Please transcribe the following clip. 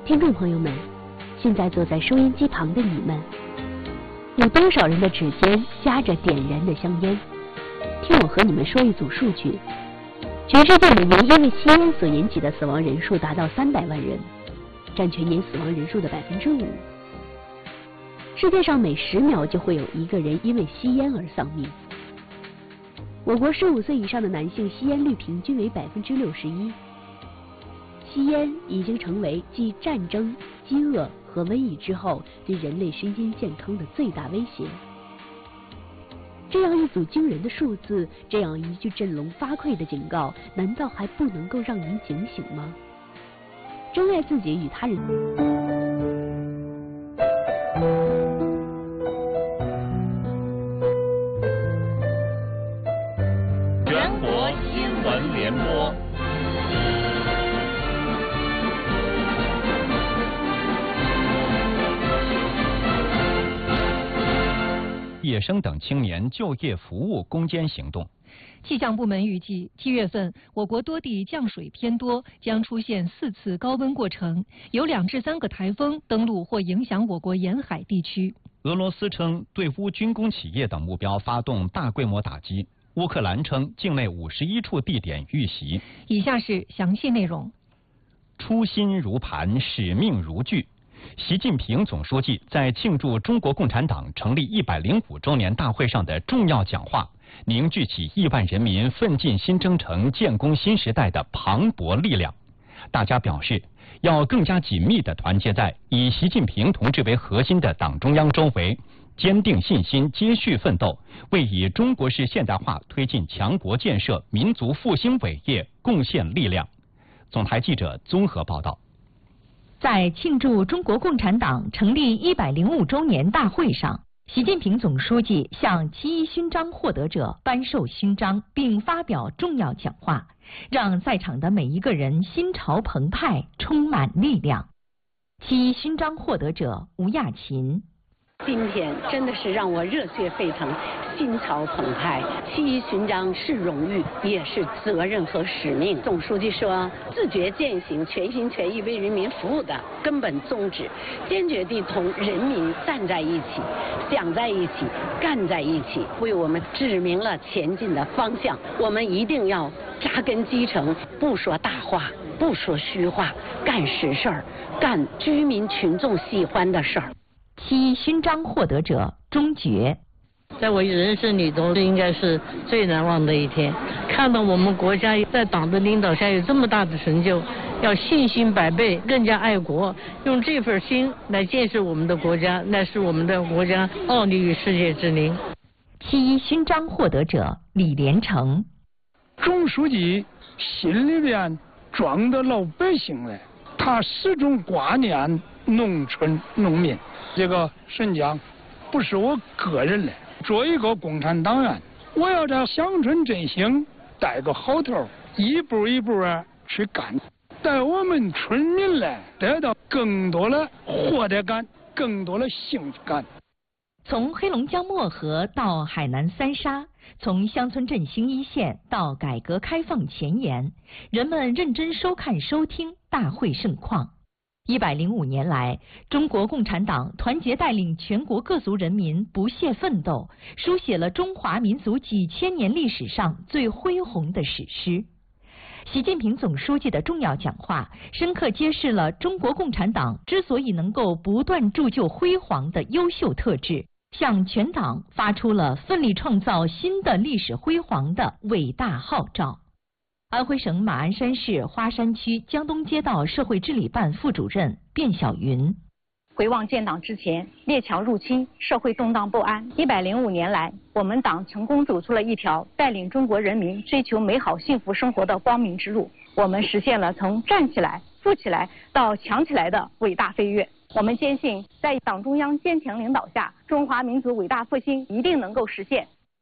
听众朋友们，现在坐在收音机旁的你们，有多少人的指尖夹着点燃的香烟？听我和你们说一组数据：全世界每年因为吸烟所引起的死亡人数达到300万人，占全年死亡人数的5%。世界上每10秒就会有1个人因为吸烟而丧命。我国15岁以上的男性吸烟率平均为61%。吸烟已经成为继战争、饥饿和瘟疫之后对人类身心健康的最大威胁。这样一组惊人的数字，这样一句振聋发聩的警告，难道还不能够让您警醒吗？珍爱自己与他人。 全国新闻联播。 夜生等青年就业服务攻坚行动。 气象部门预计，7月份我国多地降水偏多，将出现4次高温过程，有2至3个台风登陆或影响我国沿海地区。 俄罗斯称对乌军工企业等目标发动大规模打击，乌克兰称境内51处地点遇袭。 以下是详细内容。 初心如磐，使命如炬。习近平总书记在庆祝中国共产党成立105周年大会上的重要讲话，凝聚起亿万人民奋进新征程、建功新时代的磅礴力量。大家表示，要更加紧密地团结在以习近平同志为核心的党中央周围，坚定信心，接续奋斗，为以中国式现代化推进强国建设、民族复兴伟业贡献力量。总台记者综合报道。 在庆祝中国共产党成立105周年大会上，习近平总书记向7·1勋章获得者颁授勋章，并发表重要讲话，让在场的每一个人心潮澎湃，充满力量。7·1勋章获得者吴亚琴： 今天真的是让我热血沸腾，心潮澎湃。7·1勋章是荣誉，也是责任和使命。总书记说，自觉践行全心全意为人民服务的根本宗旨，坚决地同人民站在一起，想在一起，干在一起，为我们指明了前进的方向。我们一定要扎根基层，不说大话，不说虚话，干实事儿，干居民群众喜欢的事儿。 7·1勋章获得者钟觉： 在我人生里头，这应该是最难忘的一天。看到我们国家在党的领导下有这么大的成就，要信心百倍，更加爱国，用这份心来建设我们的国家，来使我们的国家傲立于世界之林。 7·1勋章获得者李连成： 总书记心里边装的老百姓嘞，他始终挂念农村农民。这个沈江不是我个人嘞，作为一个共产党员，我要在乡村振兴带个好头，一步一步去干，带我们村民嘞得到更多的获得感，更多的幸福感。 从黑龙江漠河到海南三沙，从乡村振兴一线到改革开放前沿，人们认真收看收听大会盛况。105年来，中国共产党团结带领全国各族人民不懈奋斗，书写了中华民族几千年历史上最恢宏的史诗。习近平总书记的重要讲话，深刻揭示了中国共产党之所以能够不断铸就辉煌的优秀特质，向全党发出了奋力创造新的历史辉煌的伟大号召。安徽省马鞍山市花山区江东街道社会治理办副主任卞小云： 回望建党之前，列强入侵，社会动荡不安。105年来，我们党成功走出了一条带领中国人民追求美好幸福生活的光明之路。我们实现了从站起来、富起来到强起来的伟大飞跃。我们坚信，在党中央坚强领导下，中华民族伟大复兴一定能够实现。